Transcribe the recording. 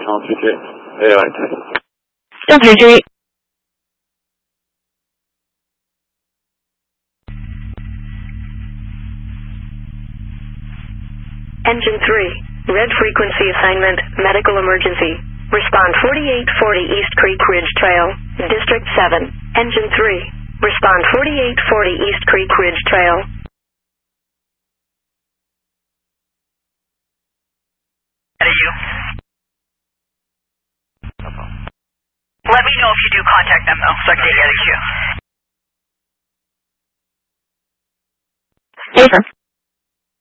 concentrate. Alright. Delta 3. Engine 3, red frequency assignment, medical emergency. Respond 4840 East Creek Ridge Trail, District 7. Engine 3, respond 4840 East Creek Ridge Trail. You. Let me know if you do contact them, though, so I can get a queue.